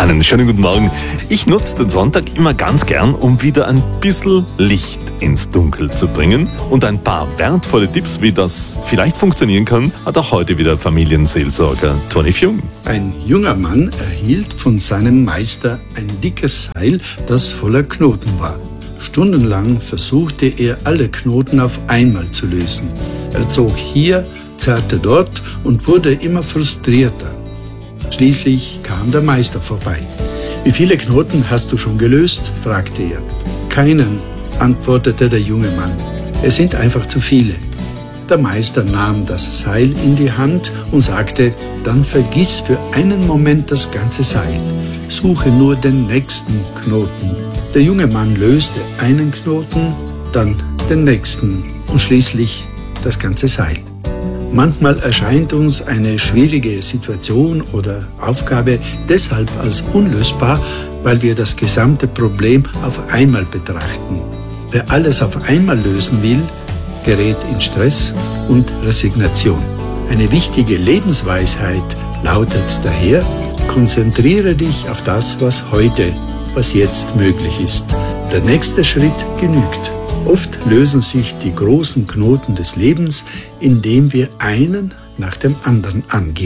Einen schönen guten Morgen. Ich nutze den Sonntag immer ganz gern, um wieder ein bisschen Licht ins Dunkel zu bringen. Und ein paar wertvolle Tipps, wie das vielleicht funktionieren kann, hat auch heute wieder Familienseelsorger Toni Fjung. Ein junger Mann erhielt von seinem Meister ein dickes Seil, das voller Knoten war. Stundenlang versuchte er, alle Knoten auf einmal zu lösen. Er zog hier, zerrte dort und wurde immer frustrierter. Schließlich kam der Meister vorbei. »Wie viele Knoten hast du schon gelöst?« fragte er. »Keinen«, antwortete der junge Mann. »Es sind einfach zu viele.« Der Meister nahm das Seil in die Hand und sagte, »Dann vergiss für einen Moment das ganze Seil. Suche nur den nächsten Knoten.« Der junge Mann löste einen Knoten, dann den nächsten und schließlich das ganze Seil. Manchmal erscheint uns eine schwierige Situation oder Aufgabe deshalb als unlösbar, weil wir das gesamte Problem auf einmal betrachten. Wer alles auf einmal lösen will, gerät in Stress und Resignation. Eine wichtige Lebensweisheit lautet daher: Konzentriere dich auf das, was jetzt möglich ist. Der nächste Schritt genügt. Oft lösen sich die großen Knoten des Lebens, indem wir einen nach dem anderen angehen.